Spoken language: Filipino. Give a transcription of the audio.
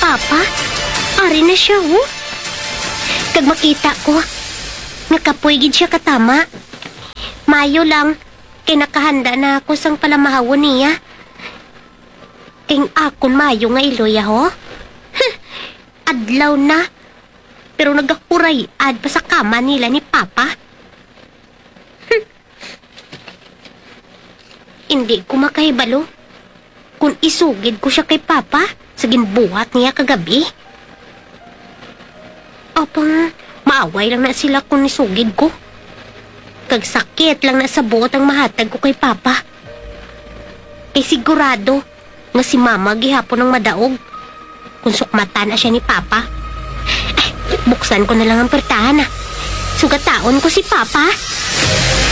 Papa, ari na siya, oh. Kag makita ko, nakapuygid siya katama. Mayo lang, kay nakahanda na ako sang palamahawon niya. King akon mayo nga iloya, ho. Adlaw na, pero nagahuray-ad pa sa kama nila ni Papa. Hindi ko makahibalo kung isugid ko siya kay Papa sa ginbuhat niya kagabi. Apang, maaway lang na sila kung isugid ko. Kagsakit lang na sa buot ang mahatag ko kay Papa. Eh sigurado nga si Mama gihapon ng madaog kung sukmatan na siya ni Papa. Ay, buksan ko na lang ang pertahan, ah. Sugataon ko si Papa.